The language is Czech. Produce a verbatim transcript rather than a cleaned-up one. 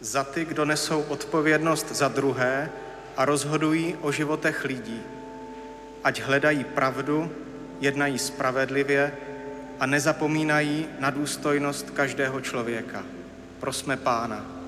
za ty, kdo nesou odpovědnost za druhé a rozhodují o životech lidí. Ať hledají pravdu, jednají spravedlivě a nezapomínají na důstojnost každého člověka. Prosme Pána.